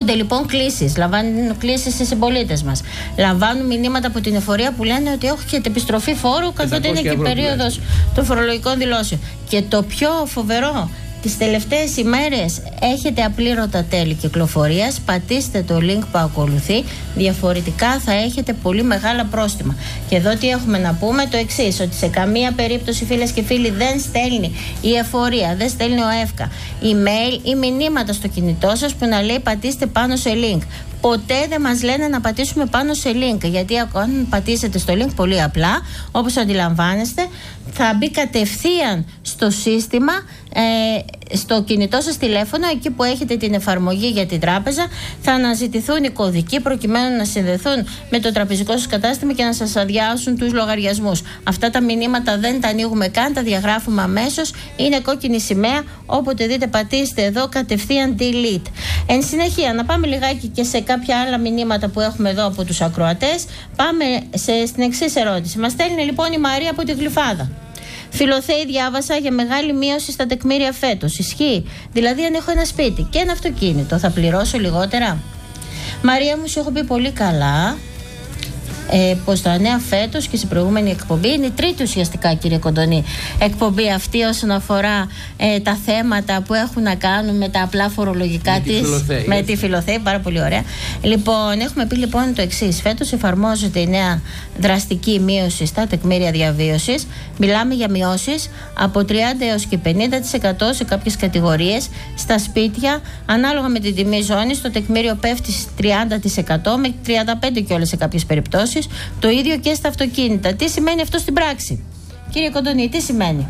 Έρχονται λοιπόν κλήσεις, λαμβάνουν κλήσεις οι συμπολίτες μας. Λαμβάνουν μηνύματα από την εφορία που λένε ότι έχετε επιστροφή φόρου, καθότι είναι και η περίοδος των φορολογικών δηλώσεων. Και το πιο φοβερό, τις τελευταίες ημέρες έχετε απλήρωτα τέλη κυκλοφορίας. Πατήστε το link που ακολουθεί. Διαφορετικά θα έχετε πολύ μεγάλα πρόστιμα. Και εδώ τι έχουμε να πούμε? Το εξής, ότι σε καμία περίπτωση, φίλες και φίλοι, δεν στέλνει η εφορία, δεν στέλνει ο ΕΦΚΑ email ή μηνύματα στο κινητό σας που να λέει πατήστε πάνω σε link. Ποτέ δεν μας λένε να πατήσουμε πάνω σε link, γιατί αν πατήσετε στο link πολύ απλά, όπως αντιλαμβάνεστε, θα μπει κατευθείαν στο σύστημα, στο κινητό σας τηλέφωνο, εκεί που έχετε την εφαρμογή για την τράπεζα, θα αναζητηθούν οι κωδικοί προκειμένου να συνδεθούν με το τραπεζικό σας κατάστημα και να σας αδειάσουν τους λογαριασμούς. Αυτά τα μηνύματα δεν τα ανοίγουμε καν, τα διαγράφουμε αμέσως, είναι κόκκινη σημαία, όποτε δείτε πατήστε εδώ κατευθείαν delete. Εν συνεχεία, να πάμε λιγάκι και σε κάποια άλλα μηνύματα που έχουμε εδώ από τους ακροατές. Πάμε στην εξής ερώτηση. Μας στέλνει λοιπόν η Μαρία από την Γλυφάδα. Φιλοθέη, διάβασα για μεγάλη μείωση στα τεκμήρια φέτος. Ισχύει? Δηλαδή, αν έχω ένα σπίτι και ένα αυτοκίνητο, θα πληρώσω λιγότερα? Μαρία μου, σου έχω πει πολύ καλά πως τα νέα φέτος και στην προηγούμενη εκπομπή είναι η τρίτη ουσιαστικά, κύριε Κοντονή, εκπομπή αυτή όσον αφορά τα θέματα που έχουν να κάνουν με τα απλά φορολογικά της, με τη Φιλοθέη, πάρα πολύ ωραία. Λοιπόν, έχουμε πει λοιπόν το εξής: φέτος εφαρμόζεται η νέα δραστική μείωση στα τεκμήρια διαβίωσης. Μιλάμε για μειώσεις από 30% έως και 50% σε κάποιες κατηγορίες. Στα σπίτια, ανάλογα με την τιμή ζώνης, το τεκμήριο πέφτει 30% με 35% κιόλας σε κάποιες περιπτώσεις. Το ίδιο και στα αυτοκίνητα. Τι σημαίνει αυτό στην πράξη, κύριε Κοντονή, τι σημαίνει?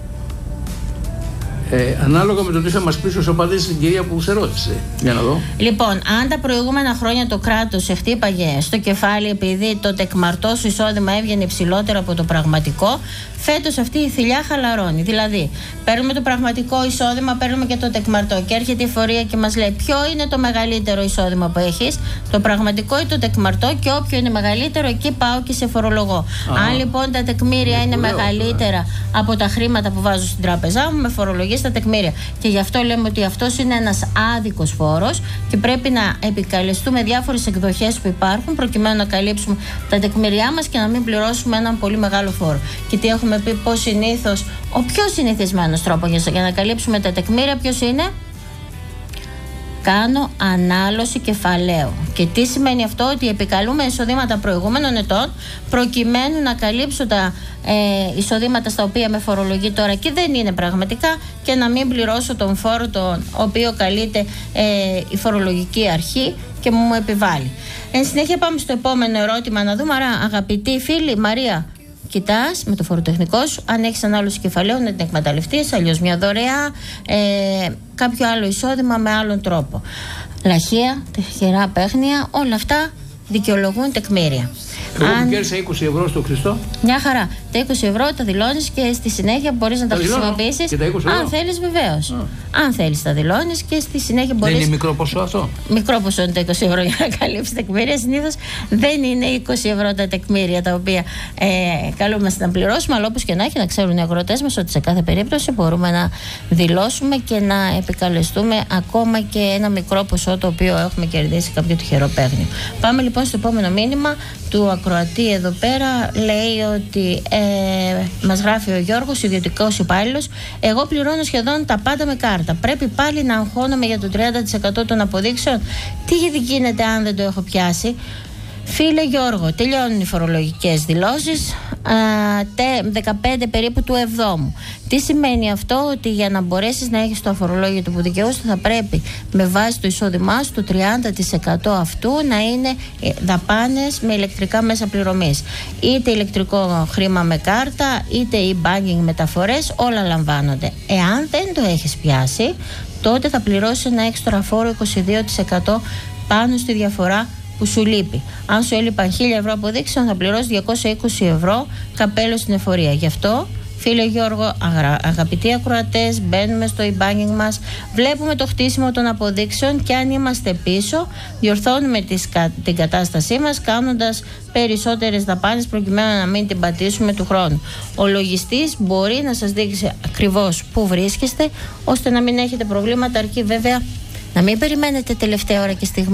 Ανάλογα με το τι θα μας πεις ως απαντήσεις στην κυρία που σε ρώτησε. Για να δω. Λοιπόν, αν τα προηγούμενα χρόνια το κράτος σε χτύπαγε στο κεφάλι επειδή το τεκμαρτό σου εισόδημα έβγαινε υψηλότερο από το πραγματικό, φέτος αυτή η θηλιά χαλαρώνει. Δηλαδή, παίρνουμε το πραγματικό εισόδημα, παίρνουμε και το τεκμαρτό. Και έρχεται η εφορία και μας λέει ποιο είναι το μεγαλύτερο εισόδημα που έχεις, το πραγματικό ή το τεκμαρτό, και όποιο είναι μεγαλύτερο, εκεί πάω και σε φορολογώ. Αν λοιπόν τα τεκμήρια είναι μεγαλύτερα από τα χρήματα που βάζω στην τράπεζά μου, με φορολογεί στα τεκμήρια. Και γι' αυτό λέμε ότι αυτός είναι ένας άδικος φόρος και πρέπει να επικαλεστούμε διάφορες εκδοχές που υπάρχουν προκειμένου να καλύψουμε τα τεκμήριά μας και να μην πληρώσουμε έναν πολύ μεγάλο φόρο. Και τι έχουμε πει, πως συνήθως ο πιο συνηθισμένος τρόπος για να καλύψουμε τα τεκμήρια ποιος είναι? Κάνω ανάλωση κεφαλαίου. Και τι σημαίνει αυτό? Ότι επικαλούμε εισοδήματα προηγούμενων ετών προκειμένου να καλύψω τα εισοδήματα στα οποία με φορολογεί τώρα και δεν είναι πραγματικά, και να μην πληρώσω τον φόρο τον οποίο καλείται η φορολογική αρχή και μου επιβάλλει. Εν συνέχεια πάμε στο επόμενο ερώτημα να δούμε. Άρα, αγαπητή φίλη Μαρία, κοιτάς με το φοροτεχνικό σου αν έχεις ανάλωση κεφαλαίου να την εκμεταλλευτείς, αλλιώς μια δωρεά, κάποιο άλλο εισόδημα με άλλον τρόπο. Λαχεία, τυχερά παίχνια, όλα αυτά δικαιολογούν τεκμήρια. Εγώ που κέρδισα 20 ευρώ στο Χριστό. Μια χαρά. Τα 20 ευρώ τα δηλώνεις και στη συνέχεια μπορείς να τα χρησιμοποιήσεις. Αν θέλεις, βεβαίως. Αν θέλεις, τα δηλώνεις και στη συνέχεια μπορείς. Δεν είναι μικρό ποσό αυτό? Μικρό ποσό είναι τα 20 ευρώ για να καλύψεις τεκμήρια. Συνήθως δεν είναι 20 ευρώ τα τεκμήρια τα οποία καλούμαστε να πληρώσουμε. Αλλά όπως και να έχει, να ξέρουν οι αγροτές μας ότι σε κάθε περίπτωση μπορούμε να δηλώσουμε και να επικαλεστούμε ακόμα και ένα μικρό ποσό το οποίο έχουμε κερδίσει κάποιο τυχερό παίγνιο. Πάμε λοιπόν στο επόμενο μήνυμα του ακροατή εδώ πέρα. Λέει ότι μας γράφει ο Γιώργος, ιδιωτικός υπάλληλος. Εγώ πληρώνω σχεδόν τα πάντα με κάρτα. Πρέπει πάλι να αγχώνομαι για το 30% των αποδείξεων? Τι γίνεται αν δεν το έχω πιάσει? Φίλε Γιώργο, τελειώνουν οι φορολογικές δηλώσεις 15 περίπου του 7ου. Τι σημαίνει αυτό? Ότι για να μπορέσεις να έχεις το αφορολόγιο που δικαιούσαι θα πρέπει με βάση το εισόδημά σου το 30% αυτού να είναι δαπάνες με ηλεκτρικά μέσα πληρωμής. Είτε ηλεκτρικό χρήμα με κάρτα, είτε e-banking μεταφορές, όλα λαμβάνονται. Εάν δεν το έχεις πιάσει, τότε θα πληρώσεις ένα έξτρα φόρο 22% πάνω στη διαφορά που σου λείπει. Αν σου έλειπαν 1.000 ευρώ αποδείξεων, θα πληρώσει 220 ευρώ καπέλο στην εφορία. Γι' αυτό, φίλε Γιώργο, αγαπητοί ακροατές, μπαίνουμε στο e-banking μας, βλέπουμε το χτίσιμο των αποδείξεων και αν είμαστε πίσω, διορθώνουμε την κατάστασή μας κάνοντας περισσότερες δαπάνες προκειμένου να μην την πατήσουμε του χρόνου. Ο λογιστής μπορεί να σας δείξει ακριβώς πού βρίσκεστε, ώστε να μην έχετε προβλήματα, αρκεί βέβαια να μην περιμένετε τελευταία ώρα και στιγμή